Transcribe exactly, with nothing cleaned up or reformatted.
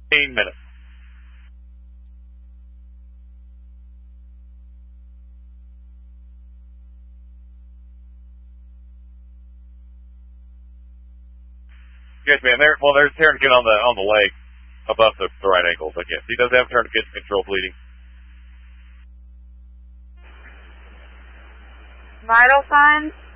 fifteen minutes. Yes, man. There, well, there's tourniquet on the on the leg above the, the right ankle. But yes, he does have tourniquet to control bleeding. Vital signs?